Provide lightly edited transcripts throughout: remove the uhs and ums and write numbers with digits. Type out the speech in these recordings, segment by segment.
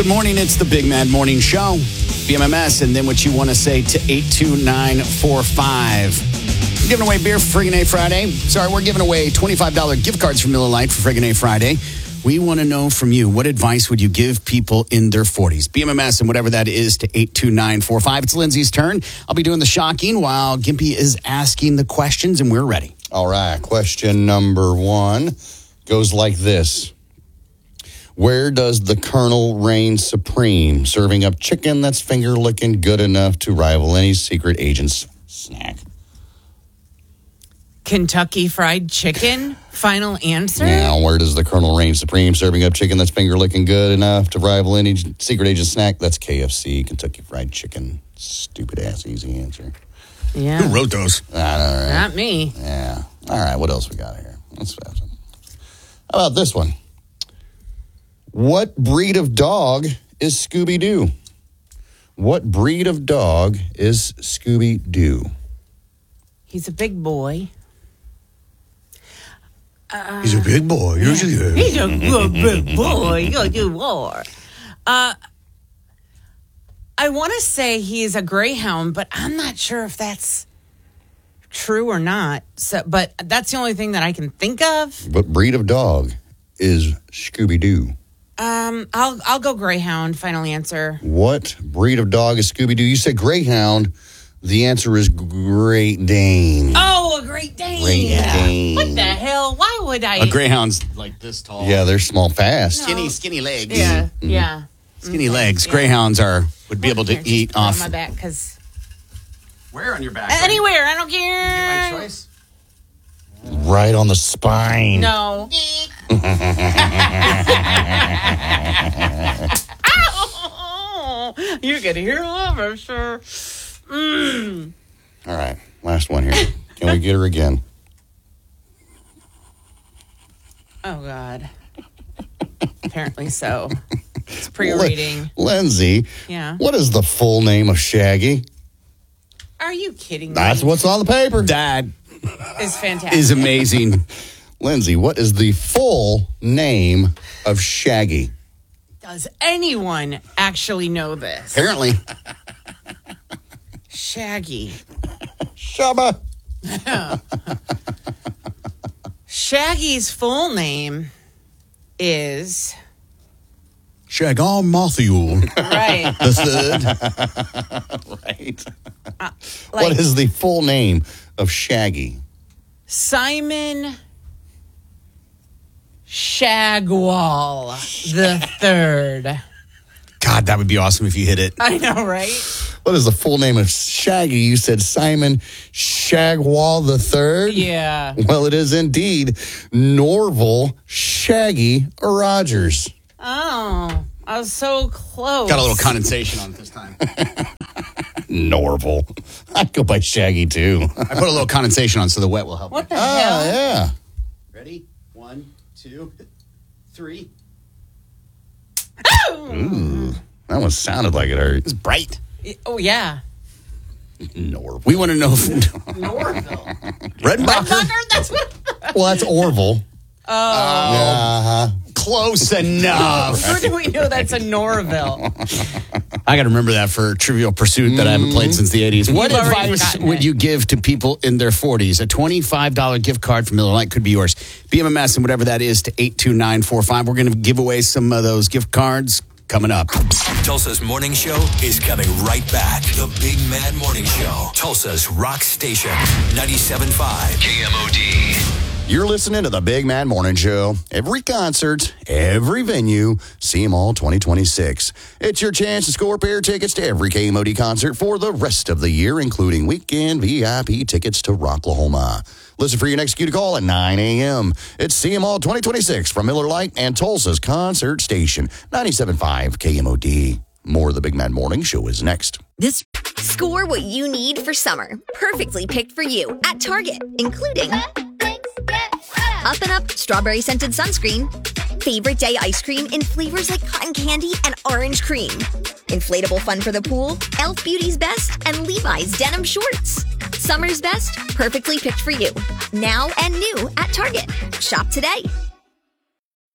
Good morning. It's the Big Mad Morning Show. BMMS, and then what you want to say to 82945. We're giving away beer for Friggin' A Friday. Sorry, we're giving away $25 gift cards from Miller Lite for Friggin' A Friday. We want to know from you, what advice would you give people in their 40s? BMMS and whatever that is to 82945. It's Lindsay's turn. I'll be doing the shocking while Gimpy is asking the questions, and we're ready. All right. Question number 1 goes like this. Where does the Colonel reign supreme, serving up chicken that's finger-licking good enough to rival any secret agent's snack? Kentucky Fried Chicken? Final answer? Now, where does the Colonel reign supreme, serving up chicken that's finger-licking good enough to rival any secret agent snack? That's KFC, Kentucky Fried Chicken. Stupid-ass easy answer. Yeah. Who wrote those? I don't know. Not me. Yeah. All right, what else we got here? Let's have some. How about this one? What breed of dog is Scooby-Doo? What breed of dog is Scooby-Doo? He's a big boy. He's a big boy. Usually is. He's a good big boy. You are. I want to say he's a greyhound, but I'm not sure if that's true or not. So, but that's the only thing that I can think of. What breed of dog is Scooby-Doo? I'll go greyhound. Final answer. What breed of dog is Scooby-Doo? You said greyhound. The answer is Great Dane. Oh, a Great Dane. Great Dane. What the hell? Why would I? A greyhound's like this tall. Yeah, they're small, fast. Skinny legs. Yeah, yeah. Skinny legs. Greyhounds would be able to Here, eat just put it off. on my back because Where on your back? anywhere, I don't care. Get my choice. Right on the spine. No. Ow! You're gonna hear that for sure. All right, last one here. Can we get her again? Oh God. Apparently so. It's pre-reading. Lindsay, Yeah. what is the full name of Shaggy? Are you kidding me? That's what's on the paper. That Is fantastic. is amazing. Lindsay, what is the full name of Shaggy? Does anyone actually know this? Apparently. Shaggy. Shubba. Shaggy's full name is Shagar Matthew right. the third. Right. Like What is the full name of Shaggy? Simon Shagwell the third. God, that would be awesome if you hit it. I know, right? What is the full name of Shaggy? You said Simon Shagwell the third? Yeah. Well, it is indeed Norval Shaggy Rogers. Oh, I was so close. Got a little condensation on it this time. Norval. I'd go by Shaggy, too. I put a little condensation on so the wet will help. What the Oh, hell? yeah. Ready? 1, 2, 3. Ooh, that one sounded like it hurt. It's bright. Oh, yeah. Norval. We want to know. Norville. Redenbacher? Fucker, that's what. Well, that's Orville. Oh. Uh-huh. Close enough. Who do we know that's a Norville? I got to remember that for Trivial Pursuit that I haven't played since the 80s. What You've already advice forgotten would it. you give to people in their 40s? A $25 gift card from Miller Lite could be yours. BMMS and whatever that is to 82945. We're going to give away some of those gift cards coming up. Tulsa's Morning Show is coming right back. The Big Mad Morning Show. Tulsa's Rock Station. 97.5 KMOD. You're listening to the Big Mad Morning Show. Every concert, every venue, see 'em all 2026. It's your chance to score pair tickets to every KMOD concert for the rest of the year, including weekend VIP tickets to Rocklahoma. Listen for your next cue to call at 9 a.m. It's See 'em all 2026 from Miller Lite and Tulsa's Concert Station. 97.5 KMOD. More of the Big Mad Morning Show is next. Score what you need for summer. Perfectly picked for you at Target, including Up and Up strawberry scented sunscreen, favorite day ice cream in flavors like cotton candy and orange cream, inflatable fun for the pool, Elf Beauty's Best, and Levi's denim shorts. Summer's best, perfectly picked for you. Now and new at Target. Shop today.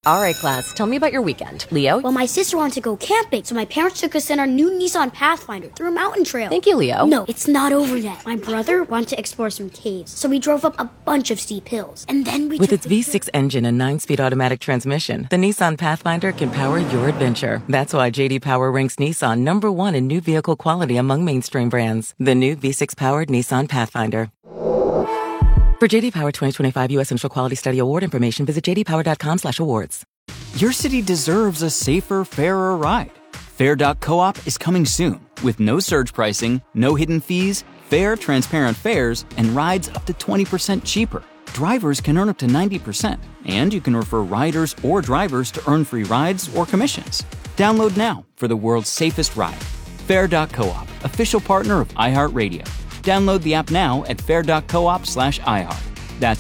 All right, class, tell me about your weekend. Leo? Well, my sister wanted to go camping, so my parents took us in our new Nissan Pathfinder through a mountain trail. Thank you, Leo. No, it's not over yet. My brother wanted to explore some caves, so we drove up a bunch of steep hills. And then we With its V6 engine and 9-speed automatic transmission, the Nissan Pathfinder can power your adventure. That's why J.D. Power ranks Nissan #1 in new vehicle quality among mainstream brands. The new V6-powered Nissan Pathfinder. For J.D. Power 2025 U.S. Central Quality Study Award information, visit jdpower.com/awards. Your city deserves a safer, fairer ride. Fair.coop is coming soon with no surge pricing, no hidden fees, fair, transparent fares, and rides up to 20% cheaper. Drivers can earn up to 90%, and you can refer riders or drivers to earn free rides or commissions. Download now for the world's safest ride. Fair.coop, official partner of iHeartRadio. Download the app now at fair.coop/iHeart. That's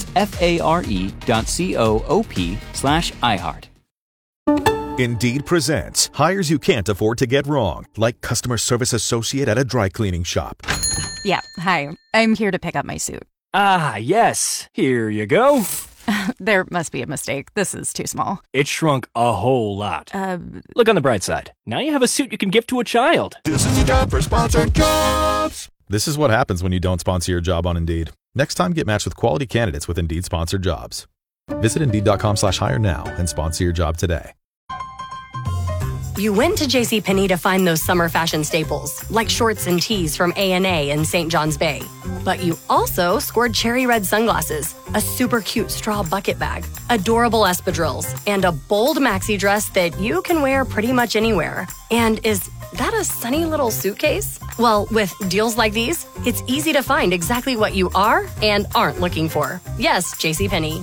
FARE.coop/iHeart. Indeed presents hires you can't afford to get wrong, like customer service associate at a dry cleaning shop. Yeah, hi. I'm here to pick up my suit. Ah, yes. Here you go. There must be a mistake. This is too small. It shrunk a whole lot. Look on the bright side. Now you have a suit you can give to a child. This is a job for Sponsored Jobs. This is what happens when you don't sponsor your job on Indeed. Next time, get matched with quality candidates with Indeed Sponsored Jobs. Visit Indeed.com/hire now and sponsor your job today. You went to JCPenney to find those summer fashion staples, like shorts and tees from A&A in St. John's Bay. But you also scored cherry red sunglasses, a super cute straw bucket bag, adorable espadrilles, and a bold maxi dress that you can wear pretty much anywhere. And is that a sunny little suitcase? Well, with deals like these, it's easy to find exactly what you are and aren't looking for. Yes, JCPenney.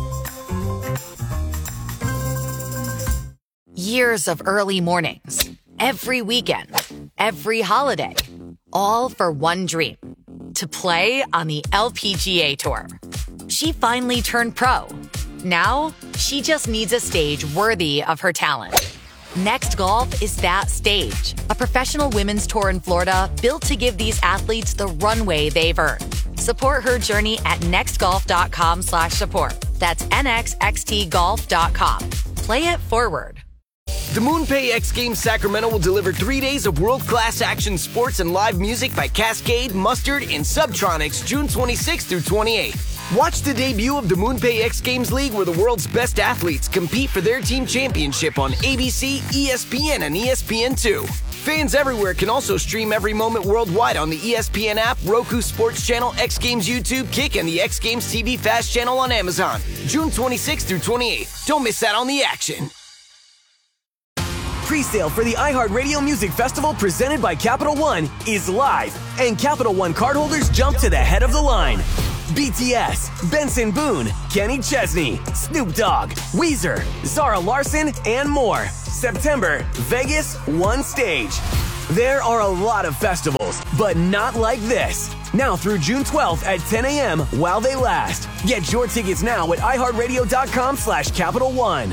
Years of early mornings, every weekend, every holiday, all for one dream, to play on the LPGA Tour. She finally turned pro. Now, she just needs a stage worthy of her talent. Next Golf is that stage, a professional women's tour in Florida built to give these athletes the runway they've earned. Support her journey at nextgolf.com/support. That's nxxtgolf.com. Play it forward. The MoonPay X Games Sacramento will deliver 3 days of world-class action sports and live music by Cascade, Mustard, and Subtronics June 26th through 28th. Watch the debut of the MoonPay X Games League where the world's best athletes compete for their team championship on ABC, ESPN, and ESPN2. Fans everywhere can also stream every moment worldwide on the ESPN app, Roku Sports Channel, X Games YouTube, Kick, and the X Games TV Fast Channel on Amazon. June 26th through 28th. Don't miss out on the action. Pre-sale for the iHeartRadio Music Festival presented by Capital One is live, and Capital One cardholders jump to the head of the line. BTS, Benson Boone, Kenny Chesney, Snoop Dogg, Weezer, Zara Larsson, and more. September, Vegas, one stage. There are a lot of festivals, but not like this. Now through June 12th at 10 a.m. while they last. Get your tickets now at iHeartRadio.com/Capital One.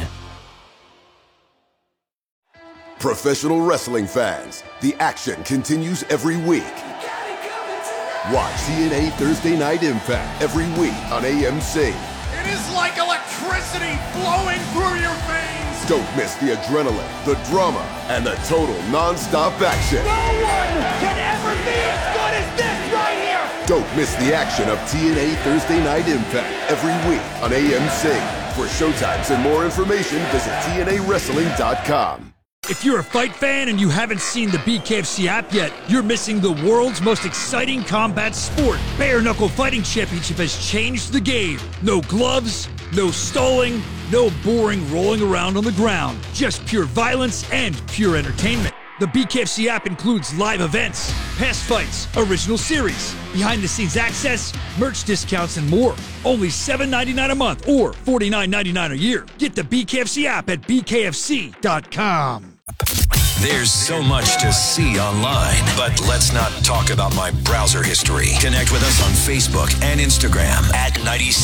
Professional wrestling fans, the action continues every week. Watch TNA Thursday Night Impact every week on AMC. It is like electricity flowing through your veins. Don't miss the adrenaline, the drama, and the total non-stop action. No one can ever be as good as this right here. Don't miss the action of TNA Thursday Night Impact every week on AMC. For showtimes and more information, visit TNAWrestling.com. If you're a fight fan and you haven't seen the BKFC app yet, you're missing the world's most exciting combat sport. Bare Knuckle Fighting Championship has changed the game. No gloves, no stalling, no boring rolling around on the ground. Just pure violence and pure entertainment. The BKFC app includes live events, past fights, original series, behind-the-scenes access, merch discounts, and more. Only $7.99 a month or $49.99 a year. Get the BKFC app at bkfc.com. There's so much to see online, but let's not talk about my browser history. Connect with us on Facebook and Instagram at 97.